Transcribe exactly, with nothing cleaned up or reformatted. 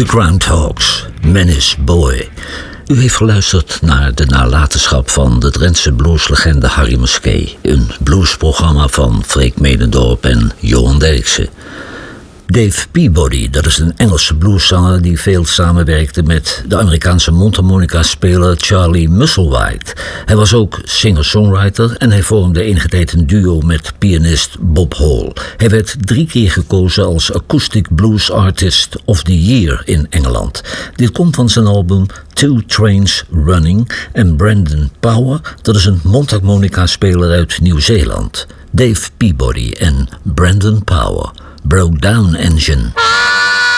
The Groundhogs, Menace Boy. U heeft geluisterd naar de nalatenschap van de Drentse blueslegende Harry Musquet. Een bluesprogramma van Freek Medendorp en Johan Derksen. Dave Peabody, dat is een Engelse blueszanger die veel samenwerkte met de Amerikaanse mondharmonica-speler Charlie Musselwhite. Hij was ook singer-songwriter en hij vormde enige tijd een duo met pianist Bob Hall. Hij werd drie keer gekozen als Acoustic Blues Artist of the Year in Engeland. Dit komt van zijn album Two Trains Running en Brandon Power, dat is een mondharmonica-speler uit Nieuw-Zeeland. Dave Peabody en Brandon Power. Broke Down Engine.